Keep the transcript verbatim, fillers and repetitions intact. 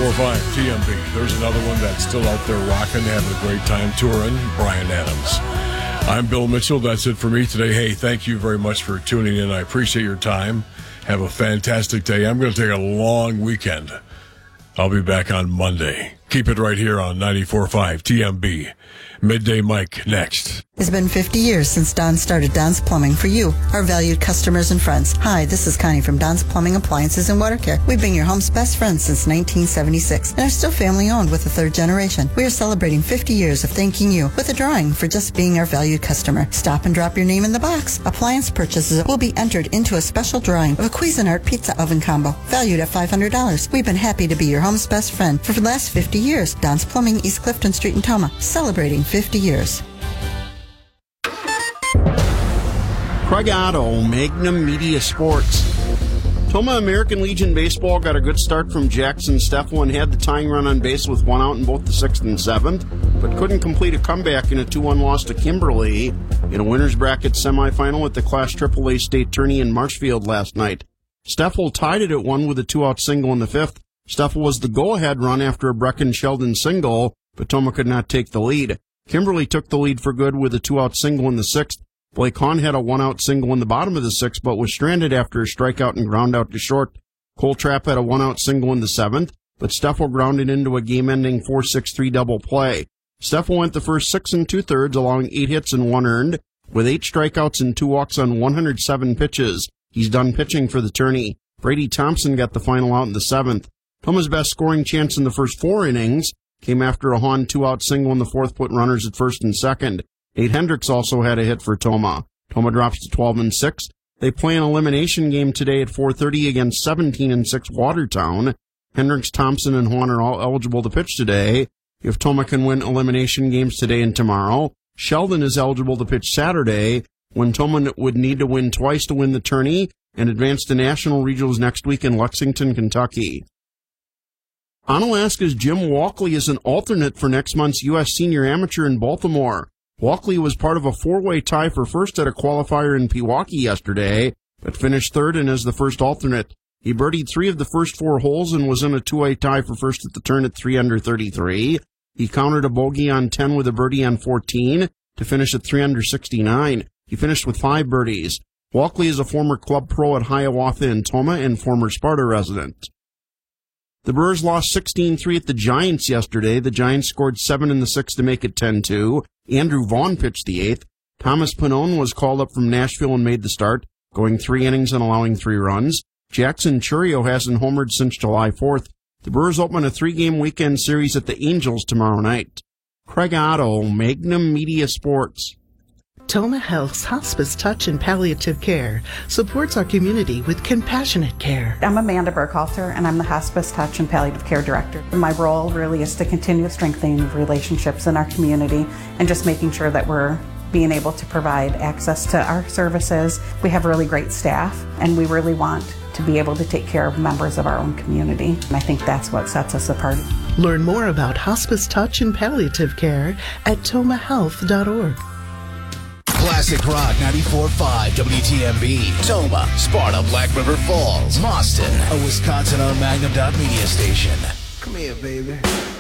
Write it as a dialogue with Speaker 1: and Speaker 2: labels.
Speaker 1: ninety-four point five T M B. There's another one that's still out there rocking, having a great time touring, Bryan Adams. I'm Bill Mitchell. That's it for me today. Hey, thank you very much for tuning in. I appreciate your time. Have a fantastic day. I'm going to take a long weekend. I'll be back on Monday. Keep it right here on ninety-four point five T M B. Midday Mike next.
Speaker 2: It's been fifty years since Don started Don's Plumbing for you, our valued customers and friends. Hi, this is Connie from Don's Plumbing, Appliances, and Water Care. We've been your home's best friends since nineteen seventy-six and are still family-owned with the third generation. We are celebrating fifty years of thanking you with a drawing for just being our valued customer. Stop and drop your name in the box. Appliance purchases will be entered into a special drawing of a Cuisinart pizza oven combo, valued at five hundred dollars. We've been happy to be your home's best friend for the last fifty years. Don's Plumbing, East Clifton Street in Toma, celebrating fifty years.
Speaker 3: Craig Otto, Magnum Media Sports. Toma American Legion Baseball got a good start from Jackson Steffel and had the tying run on base with one out in both the sixth and seventh, but couldn't complete a comeback in a two one loss to Kimberly in a winner's bracket semifinal at the Class triple A state tourney in Marshfield last night. Steffel tied it at one with a two-out single in the fifth. Steffel was the go-ahead run after a Brecken Sheldon single, but Toma could not take the lead. Kimberly took the lead for good with a two-out single in the sixth. Blake Hahn had a one-out single in the bottom of the sixth, but was stranded after a strikeout and ground out to short. Cole Trapp had a one-out single in the seventh, but Steffel grounded into a game-ending four six three double play. Steffel went the first six and two-thirds, allowing eight hits and one earned, with eight strikeouts and two walks on one hundred seven pitches. He's done pitching for the tourney. Brady Thompson got the final out in the seventh. Toma's best scoring chance in the first four innings came after a Hahn two-out single in the fourth put runners at first and second. Nate Hendricks also had a hit for Toma. Toma drops to twelve and six. They play an elimination game today at four thirty against seventeen and six Watertown. Hendricks, Thompson, and Hahn are all eligible to pitch today. If Toma can win elimination games today and tomorrow, Sheldon is eligible to pitch Saturday, when Toma would need to win twice to win the tourney and advance to national regionals next week in Lexington, Kentucky. Onalaska's Jim Walkley is an alternate for next month's U S Senior Amateur in Baltimore. Walkley was part of a four-way tie for first at a qualifier in Pewaukee yesterday, but finished third and as the first alternate. He birdied three of the first four holes and was in a two-way tie for first at the turn at three under thirty-three. He countered a bogey on ten with a birdie on fourteen to finish at three under sixty-nine. He finished with five birdies. Walkley is a former club pro at Hiawatha and Toma and former Sparta resident. The Brewers lost sixteen three at the Giants yesterday. The Giants scored seven in the sixth to make it ten two. Andrew Vaughn pitched the eighth. Thomas Pannone was called up from Nashville and made the start, going three innings and allowing three runs. Jackson Churio hasn't homered since July fourth. The Brewers open a three-game weekend series at the Angels tomorrow night. Craig Otto, Magnum Media Sports.
Speaker 4: Toma Health's Hospice Touch and Palliative Care supports our community with compassionate care.
Speaker 5: I'm Amanda Burkhalter, and I'm the Hospice Touch and Palliative Care Director. My role really is to continue strengthening relationships in our community and just making sure that we're being able to provide access to our services. We have really great staff, and we really want to be able to take care of members of our own community. And I think that's what sets us apart.
Speaker 4: Learn more about Hospice Touch and Palliative Care at toma health dot org.
Speaker 6: Classic Rock ninety-four point five W T M B, Toma, Sparta, Black River Falls, Mauston, a Wisconsin-owned Magnum Media station.
Speaker 7: Come here, baby.